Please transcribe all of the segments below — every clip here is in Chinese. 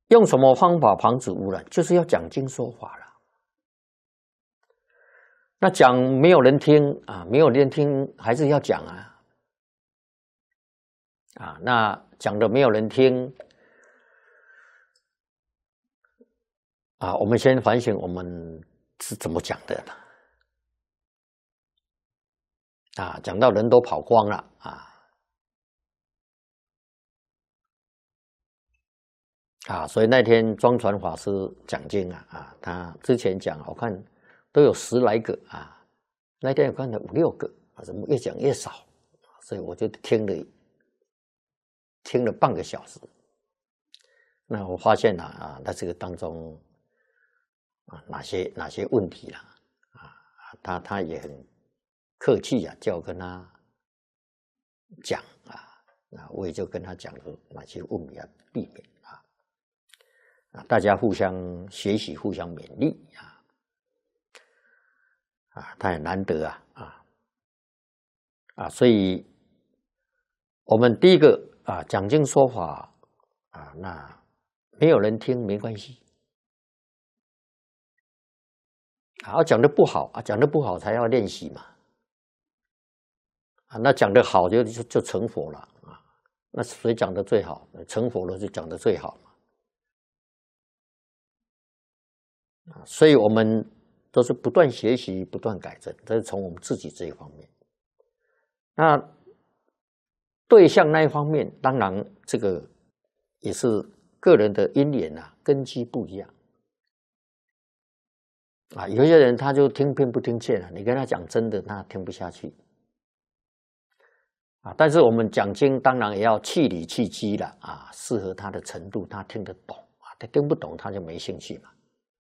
用什么方法防止污染？就是要讲经说法了。那讲没有人听啊，没有人听还是要讲啊。那讲的没有人听我们先反省我们是怎么讲的呢？讲到人都跑光了所以那天庄传法师讲经他之前讲我看都有10来个那天我看了5、6个怎么越讲越少，所以我就听了半个小时。那我发现在这个当中哪些问题啦他也很客气叫我跟他讲我也就跟他讲了哪些问题要避免大家互相学习，互相勉励他也难得所以我们第一个讲经说法那没有人听没关系讲得不好讲得不好才要练习嘛那讲得好就成佛了那谁讲得最好？成佛了就讲得最好嘛所以我们都是不断学习，不断改正，这是从我们自己这一方面。那对象那一方面，当然这个也是个人的因缘根基不一样有些人他就听偏不听劝你跟他讲真的，他听不下去但是我们讲经当然也要气理气机了适合他的程度，他听得懂他听不懂他就没兴趣嘛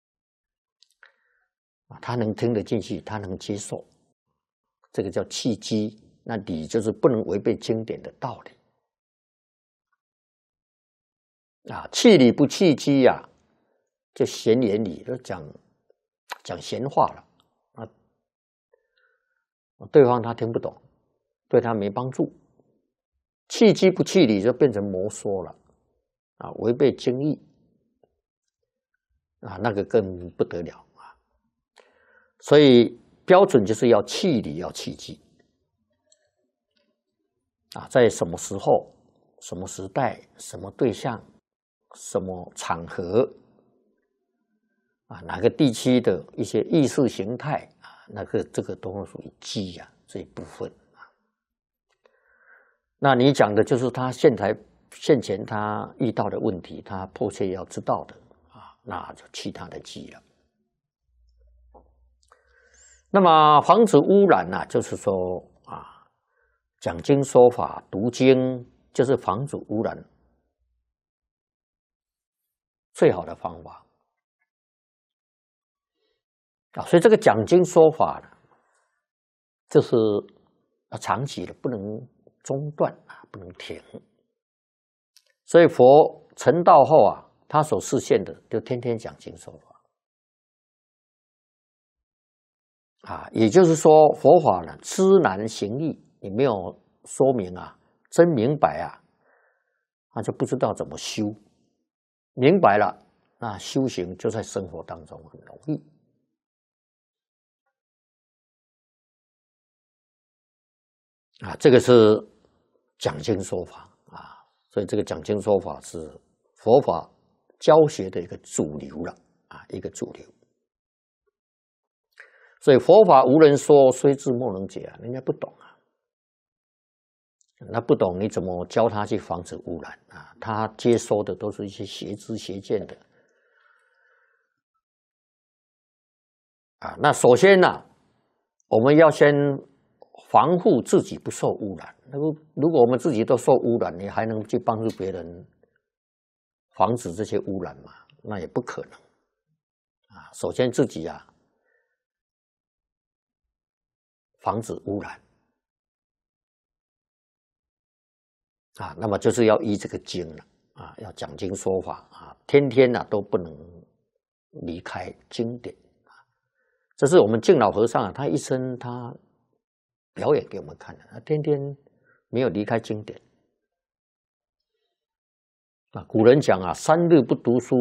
他能听得进去，他能接受，这个叫契机。那理就是不能违背经典的道理气理不契机就闲言理，就讲闲话了对方他听不懂，对他没帮助。契机不契理就变成魔说了违背经义那个更不得了所以标准就是要契理，要契机在什么时候、什么时代、什么对象、什么场合哪个地区的一些意识形态这个都属于机这一部分那你讲的就是他现前他遇到的问题，他迫切要知道的那就契他的机了。那么防止污染就是说讲经说法读经就是防止污染最好的方法所以这个讲经说法就是要长期的，不能中断不能停。所以佛成道后他所示现的就天天讲经说法也就是说佛法呢知难行易，你没有说明真明白他就不知道怎么修。明白了那修行就在生活当中很容易这个是讲经说法所以这个讲经说法是佛法教学的一个主流了一个主流。所以佛法无人说，虽智莫能解人家不懂那不懂你怎么教他去防止污染他接收的都是一些邪知邪见的那首先我们要先防护自己不受污染。如果我们自己都受污染，你还能去帮助别人防止这些污染吗？那也不可能首先自己防止污染那么就是要依这个经了要讲经说法天天都不能离开经典这是我们净老和尚他一生他表演给我们看的，他天天没有离开经典古人讲啊，3日不读书